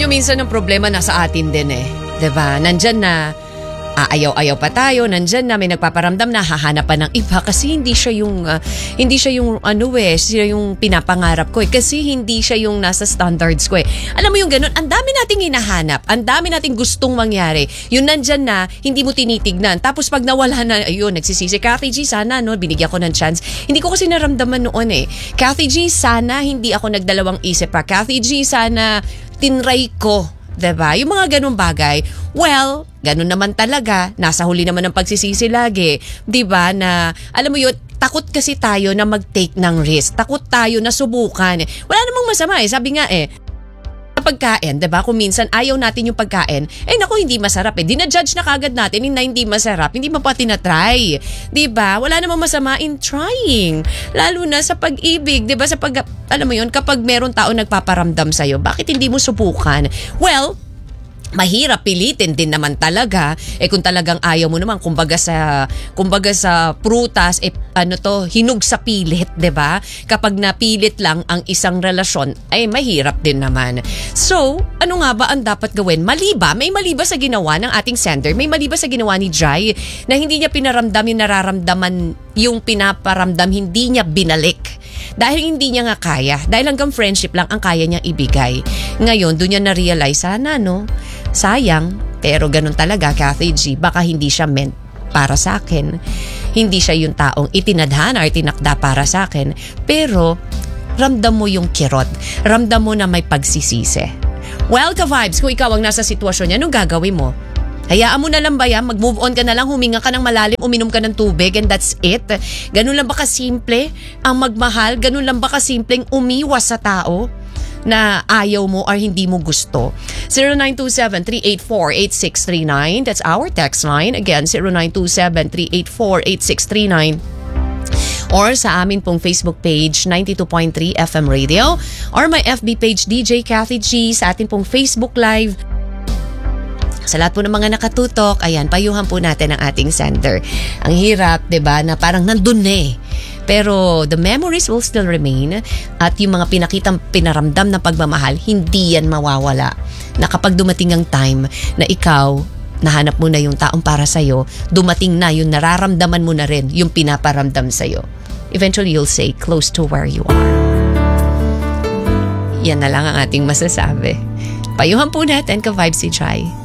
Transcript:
nyo minsan ang problema nasa atin din eh. 'Di ba? Nandyan na, ayaw-ayaw pa tayo, nandyan na may nagpaparamdam na hahanap pa ng iba kasi hindi siya yung siya yung pinapangarap ko eh. Kasi hindi siya yung nasa standards ko eh. Alam mo yung ganun, ang dami nating hinahanap, ang dami nating gustong mangyari. Yung nandyan na, hindi mo tinitignan. Tapos pag nawala na, ayun, nagsisisi. Kathy G, sana binigyan ko ng chance. Hindi ko kasi naramdaman noon eh. Kathy G, sana hindi ako nagdalawang isip pa. Kathy G, sana tinry ko. 'Di ba? Yung mga ganung bagay, well, ganun naman talaga. Nasa huli naman ng pagsisisi lagi. 'Di ba? Na alam mo yun, takot kasi tayo na mag-take ng risk. Takot tayo na subukan. Wala namang masama eh. Sabi nga eh, pagkain, 'di ba? Kung minsan ayaw natin yung pagkain, naku, hindi masarap eh. Dinajudge na kagad natin na hindi masarap, hindi mo pa tinatry. 'Di ba? Wala namang masama in trying. Lalo na sa pag-ibig, 'di ba? Alam mo yun, kapag meron tao nagpaparamdam sa'yo, bakit hindi mo subukan? Well, mahirap pilitin din naman talaga. Kung talagang ayaw mo naman, kumbaga sa prutas, hinug sa pilit, 'di ba? Kapag napilit lang ang isang relasyon, ay mahirap din naman. So, ano nga ba ang dapat gawin? May mali ba sa ginawa ng ating sender? May mali ba sa ginawa ni Jai na hindi niya pinaramdam yung nararamdaman, yung pinaparamdam, hindi niya binalik? Dahil hindi niya nga kaya. Dahil hanggang friendship lang ang kaya niyang ibigay. Ngayon, doon niya na-realize, sana sayang, pero ganun talaga, Kathy G, baka hindi siya meant para sa akin. Hindi siya yung taong itinadhana or tinakda para sa akin. Pero, ramdam mo yung kirot. Ramdam mo na may pagsisisi. Well, ka-vibes, kung ikaw ang nasa sitwasyon niya, anong gagawin mo? Hayaan mo na lang ba yan? Mag-move on ka na lang, huminga ka ng malalim, uminom ka ng tubig, and that's it. Ganun lang ba kasimple ang magmahal? Ganun lang ba kasimpleng umiwas sa tao na ayaw mo or hindi mo gusto? 0927-384-8639. That's our text line. Again, 0927-384-8639. Or sa amin pong Facebook page, 92.3 FM Radio. Or my FB page, DJ Kathy G. Sa atin pong Facebook Live. Sa lahat po ng mga nakatutok, ayan, payuhan po natin ang ating sender. Ang hirap, 'di ba, na parang nandun eh. Pero the memories will still remain at yung mga pinakitang pinaramdam na pagmamahal, hindi yan mawawala. Na kapag dumating ang time na ikaw, nahanap mo na yung taong para sa'yo, dumating na yung nararamdaman mo na rin yung pinaparamdam sa'yo. Eventually, you'll say, close to where you are. Yan na lang ang ating masasabi. Payuhan po natin, ka-vibes si Chai.